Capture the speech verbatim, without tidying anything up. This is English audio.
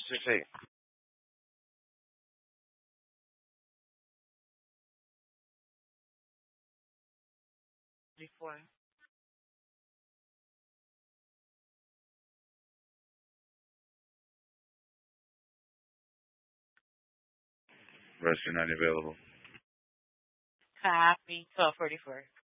six eight. Before. Rest you're not available. Copy. twelve forty-four.